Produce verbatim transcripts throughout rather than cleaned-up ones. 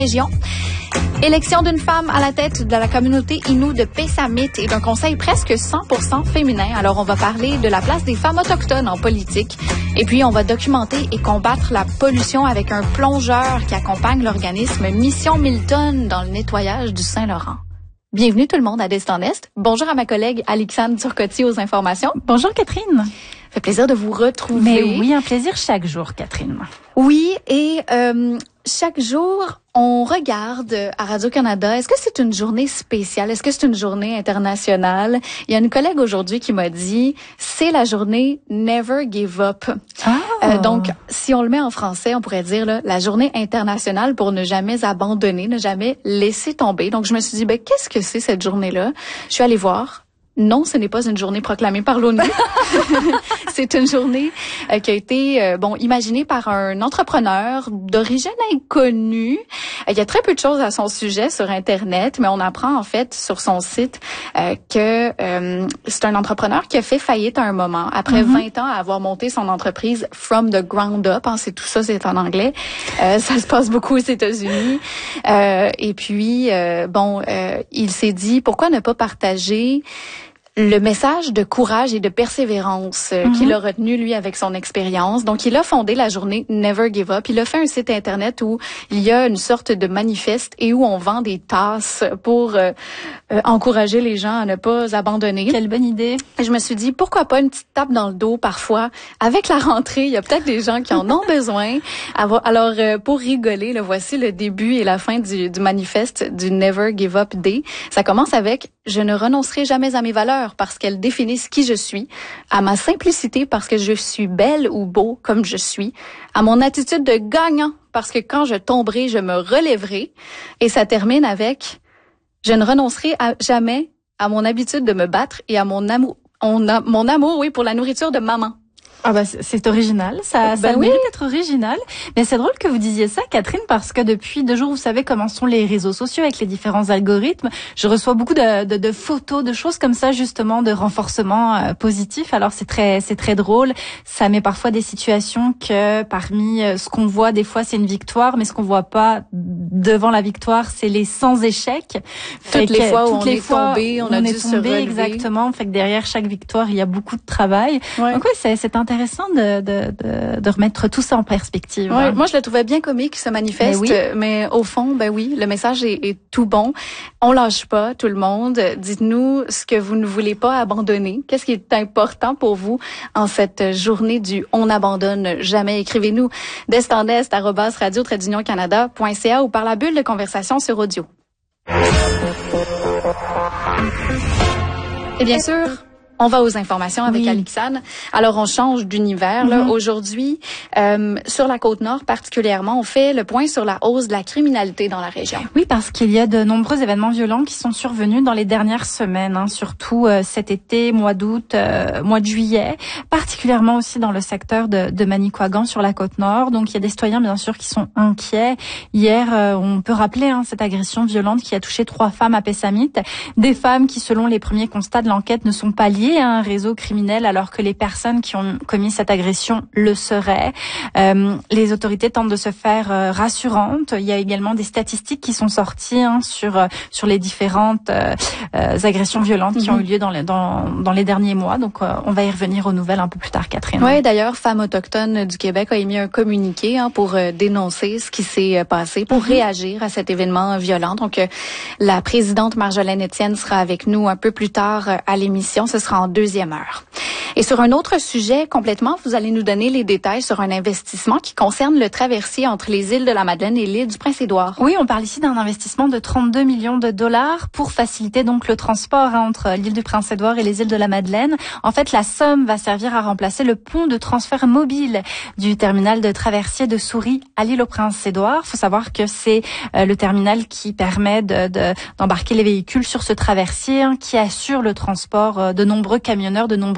région. Élection d'une femme à la tête de la communauté Innu de Pessamit et d'un conseil presque cent pour cent féminin. Alors, on va parler de la place des femmes autochtones en politique. Et puis, on va documenter et combattre la pollution avec un plongeur qui accompagne l'organisme Mission Milton dans le nettoyage du Saint-Laurent. Bienvenue tout le monde à Destin Est. Bonjour à ma collègue Alexandre Turcotti aux informations. Bonjour Catherine. Ça fait plaisir de vous retrouver. Mais oui, un plaisir chaque jour, Catherine. Oui, et euh, chaque jour, on regarde à Radio-Canada, est-ce que c'est une journée spéciale? Est-ce que c'est une journée internationale? Il y a une collègue aujourd'hui qui m'a dit, c'est la journée Never Give Up. Ah. Euh, donc, si on le met en français, on pourrait dire là, la journée internationale pour ne jamais abandonner, ne jamais laisser tomber. Donc, je me suis dit, ben qu'est-ce que c'est cette journée-là? Je suis allée voir. Non, ce n'est pas une journée proclamée par l'ONU. C'est une journée euh, qui a été euh, bon imaginée par un entrepreneur d'origine inconnue. Euh, il y a très peu de choses à son sujet sur Internet, mais on apprend en fait sur son site euh, que euh, c'est un entrepreneur qui a fait faillite à un moment. Après mm-hmm. vingt ans à avoir monté son entreprise from the ground up, hein, c'est tout ça, c'est en anglais. Euh, ça se passe beaucoup aux États-Unis. Euh, et puis, euh, bon, euh, il s'est dit, pourquoi ne pas partager le message de courage et de persévérance euh, mm-hmm. qu'il a retenu, lui, avec son expérience. Donc, il a fondé la journée Never Give Up. Il a fait un site Internet où il y a une sorte de manifeste et où on vend des tasses pour euh, euh, encourager les gens à ne pas abandonner. Quelle bonne idée. Et je me suis dit, pourquoi pas une petite tape dans le dos parfois? Avec la rentrée, il y a peut-être des gens qui en ont besoin. Alors, euh, pour rigoler, là, voici le début et la fin du, du manifeste du Never Give Up Day. Ça commence avec « Je ne renoncerai jamais à mes valeurs ». Parce qu'elles définissent qui je suis, à ma simplicité parce que je suis belle ou beau comme je suis, à mon attitude de gagnant parce que quand je tomberai, je me relèverai. Et ça termine avec « Je ne renoncerai à jamais à mon habitude de me battre et à mon amour, on a, mon amour, oui, pour la nourriture de maman. » Ah bah c'est original, ça, ça ben oui. mérite d'être original. Mais c'est drôle que vous disiez ça, Catherine, parce que depuis deux jours, vous savez comment sont les réseaux sociaux avec les différents algorithmes. Je reçois beaucoup de, de, de photos, de choses comme ça, justement, de renforcement euh, positif. Alors c'est très, c'est très drôle. Ça met parfois des situations que parmi euh, ce qu'on voit, des fois c'est une victoire, mais ce qu'on voit pas devant la victoire, c'est les sans échecs. Toutes les fois où toutes on les est fois tombé, on, on a est dû tombé, se relever. exactement. Fait que derrière chaque victoire, il y a beaucoup de travail. Ouais. Donc oui, c'est, c'est intéressant. intéressant de, de, de, de remettre tout ça en perspective. Ouais, hein. Moi, je le trouvais bien comique, ce manifeste, mais, oui. mais au fond, ben oui, le message est, est tout bon. On lâche pas, tout le monde. Dites-nous ce que vous ne voulez pas abandonner. Qu'est-ce qui est important pour vous en cette journée du « On n'abandonne jamais ». Écrivez-nous destandest arobase radio trait d'union canada point c a ou par la bulle de conversation sur audio. Et bien sûr, on va aux informations avec oui. Alexandre. Alors, on change d'univers. Là. Mm-hmm. Aujourd'hui, euh, sur la Côte-Nord particulièrement, on fait le point sur la hausse de la criminalité dans la région. Oui, parce qu'il y a de nombreux événements violents qui sont survenus dans les dernières semaines, hein, surtout euh, cet été, mois d'août, euh, mois de juillet, particulièrement aussi dans le secteur de, de Manicouagan sur la Côte-Nord. Donc, il y a des citoyens, bien sûr, qui sont inquiets. Hier, euh, on peut rappeler hein, cette agression violente qui a touché trois femmes à Pessamit. Des femmes qui, selon les premiers constats de l'enquête, ne sont pas liées à un réseau criminel alors que les personnes qui ont commis cette agression le seraient. Euh, les autorités tentent de se faire euh, rassurantes. Il y a également des statistiques qui sont sorties hein, sur euh, sur les différentes euh, euh, agressions violentes mm-hmm. qui ont eu lieu dans les dans dans les derniers mois. Donc euh, on va y revenir aux nouvelles un peu plus tard, Catherine. Oui, d'ailleurs, Femmes autochtones du Québec a émis un communiqué hein, pour euh, dénoncer ce qui s'est passé, pour mm-hmm. réagir à cet événement violent. Donc euh, la présidente Marjolaine Etienne sera avec nous un peu plus tard euh, à l'émission. Ce sera en deuxième heure. Et sur un autre sujet complètement, vous allez nous donner les détails sur un investissement qui concerne le traversier entre les îles de la Madeleine et l'île du Prince-Édouard. Oui, on parle ici d'un investissement de trente-deux millions de dollars pour faciliter donc le transport hein, entre l'île du Prince-Édouard et les îles de la Madeleine. En fait, la somme va servir à remplacer le pont de transfert mobile du terminal de traversier de Souris à l'île au Prince-Édouard. Il faut savoir que c'est euh, le terminal qui permet de, de, d'embarquer les véhicules sur ce traversier hein, qui assure le transport euh, de nombreux camionneurs, de nombreux véhicules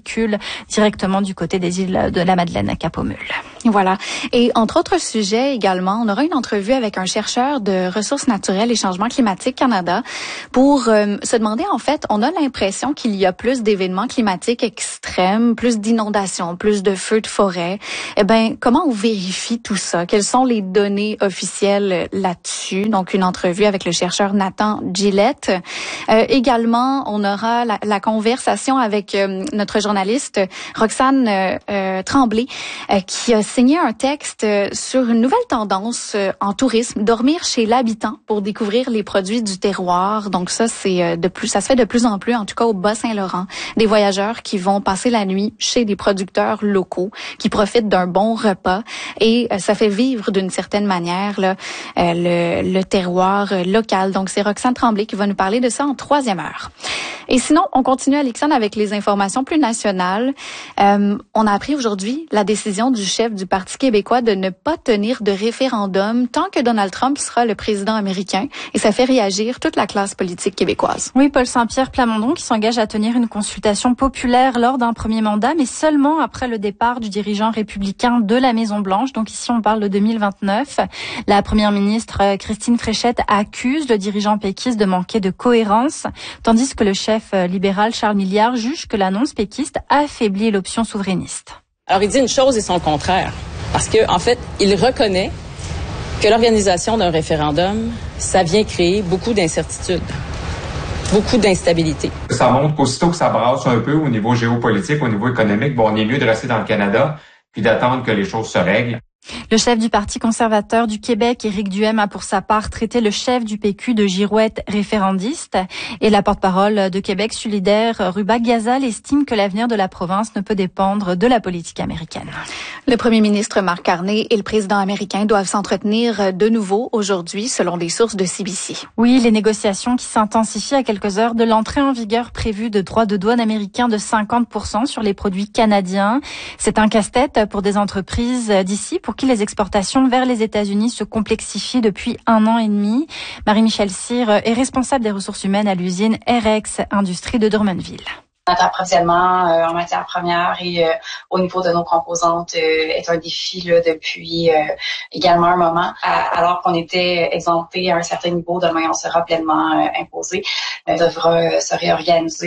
véhicule directement du côté des îles de la Madeleine à Cap-aux-Mules. Voilà. Et entre autres sujets également, on aura une entrevue avec un chercheur de ressources naturelles et changement climatique Canada pour euh, se demander, en fait, on a l'impression qu'il y a plus d'événements climatiques extrêmes, plus d'inondations, plus de feux de forêt. Eh ben, comment on vérifie tout ça? Quelles sont les données officielles là-dessus? Donc, une entrevue avec le chercheur Nathan Gillette. Euh, également, on aura la, la conversation avec euh, notre journaliste Roxane euh, euh, Tremblay, euh, qui a signé un texte sur une nouvelle tendance en tourisme, dormir chez l'habitant pour découvrir les produits du terroir. Donc ça, c'est de plus, ça se fait de plus en plus, en tout cas au Bas-Saint-Laurent, des voyageurs qui vont passer la nuit chez des producteurs locaux, qui profitent d'un bon repas, et ça fait vivre d'une certaine manière là, le, le terroir local. Donc c'est Roxane Tremblay qui va nous parler de ça en troisième heure. Et sinon, on continue, Alexandre, avec les informations plus nationales. Euh, on a appris aujourd'hui la décision du chef du Parti québécois de ne pas tenir de référendum tant que Donald Trump sera le président américain. Et ça fait réagir toute la classe politique québécoise. Oui, Paul Saint-Pierre Plamondon qui s'engage à tenir une consultation populaire lors d'un premier mandat, mais seulement après le départ du dirigeant républicain de la Maison-Blanche. Donc ici, on parle de deux mille vingt-neuf. La première ministre Christine Fréchette accuse le dirigeant péquiste de manquer de cohérence, tandis que le chef libéral Charles Milliard juge que l'annonce péquiste affaiblit l'option souverainiste. Alors il dit une chose et son contraire, parce que en fait, il reconnaît que l'organisation d'un référendum, ça vient créer beaucoup d'incertitudes, beaucoup d'instabilité. Ça montre qu'aussitôt que ça brasse un peu au niveau géopolitique, au niveau économique, bon, on est mieux de rester dans le Canada puis d'attendre que les choses se règlent. Le chef du Parti conservateur du Québec, Éric Duhem, a pour sa part traité le chef du P Q de girouette référendiste. Et la porte-parole de Québec solidaire, Ruba Gazal, estime que l'avenir de la province ne peut dépendre de la politique américaine. Le premier ministre Mark Carney et le président américain doivent s'entretenir de nouveau aujourd'hui, selon des sources de C B C. Oui, les négociations qui s'intensifient à quelques heures de l'entrée en vigueur prévue de droits de douane américains de cinquante pour cent sur les produits canadiens. C'est un casse-tête pour des entreprises d'ici, pour qui les exportations vers les États-Unis se complexifient depuis un an et demi. Marie-Michèle Cyr est responsable des ressources humaines à l'usine R X Industrie de Drummondville. Notre approvisionnement euh, en matières premières et euh, au niveau de nos composantes euh, est un défi là, depuis euh, également un moment. À, alors qu'on était exempté à un certain niveau, demain on sera pleinement euh, imposé. On devra euh, se réorganiser.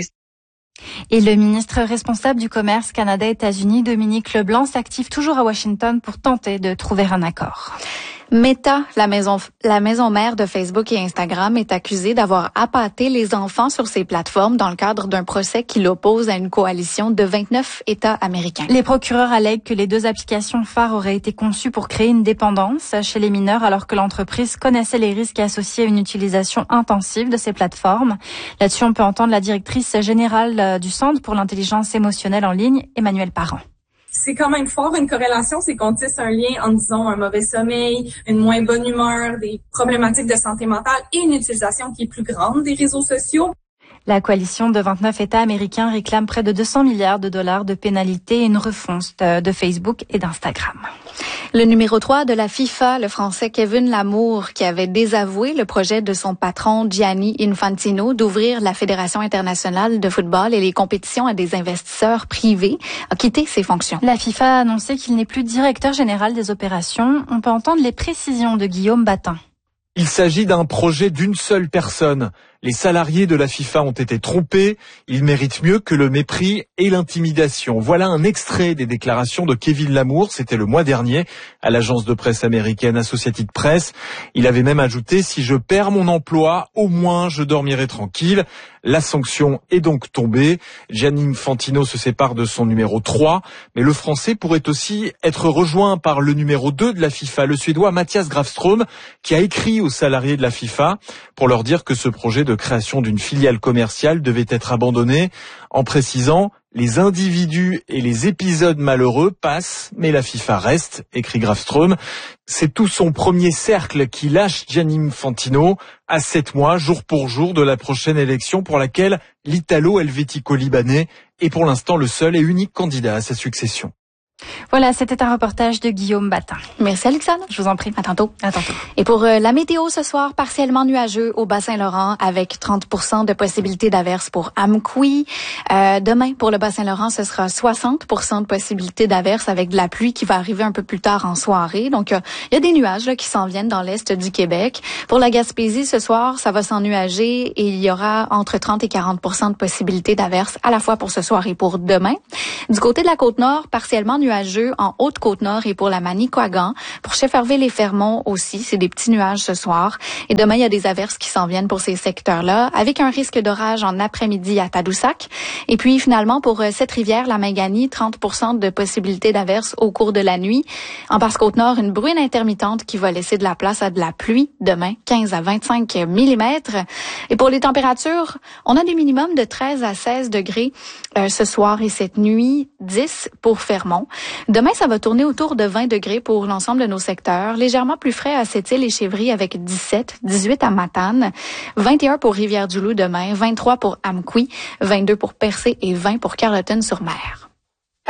Et le ministre responsable du commerce Canada-États-Unis, Dominique Leblanc, s'active toujours à Washington pour tenter de trouver un accord. Meta, la maison, la maison mère de Facebook et Instagram, est accusée d'avoir appâté les enfants sur ses plateformes dans le cadre d'un procès qui l'oppose à une coalition de vingt-neuf États américains. Les procureurs allèguent que les deux applications phares auraient été conçues pour créer une dépendance chez les mineurs, alors que l'entreprise connaissait les risques associés à une utilisation intensive de ces plateformes. Là-dessus, on peut entendre la directrice générale du Centre pour l'intelligence émotionnelle en ligne, Emmanuelle Parent. C'est quand même fort une corrélation, c'est qu'on tisse un lien en disant un mauvais sommeil, une moins bonne humeur, des problématiques de santé mentale et une utilisation qui est plus grande des réseaux sociaux. La coalition de vingt-neuf États américains réclame près de deux cents milliards de dollars de pénalités et une refonte de Facebook et d'Instagram. Le numéro trois de la FIFA, le Français Kevin Lamour, qui avait désavoué le projet de son patron Gianni Infantino d'ouvrir la Fédération internationale de football et les compétitions à des investisseurs privés, a quitté ses fonctions. La FIFA a annoncé qu'il n'est plus directeur général des opérations. On peut entendre les précisions de Guillaume Batin. Il s'agit d'un projet d'une seule personne. Les salariés de la FIFA ont été trompés. Ils méritent mieux que le mépris et l'intimidation. Voilà un extrait des déclarations de Kevin Lamour. C'était le mois dernier à l'agence de presse américaine Associated Press. Il avait même ajouté « Si je perds mon emploi, au moins je dormirai tranquille ». La sanction est donc tombée. Gianni Infantino se sépare de son numéro trois. Mais le Français pourrait aussi être rejoint par le numéro deux de la FIFA, le Suédois Mathias Grafström, qui a écrit aux salariés de la FIFA pour leur dire que ce projet de création d'une filiale commerciale devait être abandonné, en précisant « Les individus et les épisodes malheureux passent, mais la FIFA reste », écrit Grafström. C'est tout son premier cercle qui lâche Gianni Infantino à sept mois, jour pour jour, de la prochaine élection pour laquelle l'Italo-Helvético-Libanais est pour l'instant le seul et unique candidat à sa succession. Voilà, c'était un reportage de Guillaume Batin. Merci Alexandre. Je vous en prie. À tantôt. À tantôt. Et pour euh, la météo ce soir, partiellement nuageux au Bas-Saint-Laurent avec trente pour cent de possibilité d'averse pour Amqui. Euh, demain, pour le Bas-Saint-Laurent, ce sera soixante pour cent de possibilité d'averse avec de la pluie qui va arriver un peu plus tard en soirée. Donc, il euh, y a des nuages là, qui s'en viennent dans l'est du Québec. Pour la Gaspésie, ce soir, ça va s'ennuager et il y aura entre trente et quarante pour cent de possibilité d'averse à la fois pour ce soir et pour demain. Du côté de la Côte-Nord, partiellement nuageux en Haute-Côte-Nord et pour la Manicouagan. Pour Shefferville-les-Fermonts aussi, c'est des petits nuages ce soir. Et demain, il y a des averses qui s'en viennent pour ces secteurs-là, avec un risque d'orage en après-midi à Tadoussac. Et puis, finalement, pour euh, cette rivière, la Mingani, trente pour cent de possibilité d'averses au cours de la nuit. En Basse-Côte-Nord, une bruine intermittente qui va laisser de la place à de la pluie demain, quinze à vingt-cinq millimètres. Et pour les températures, on a des minimums de treize à seize degrés euh, ce soir et cette nuit, dix pour Fermont. Demain, ça va tourner autour de vingt degrés pour l'ensemble de nos secteurs. Légèrement plus frais à Sept-Îles et Chevry avec dix-sept, dix-huit à Matane, vingt et un pour Rivière-du-Loup demain, vingt-trois pour Amqui, vingt-deux pour Percé et vingt pour Carleton-sur-Mer.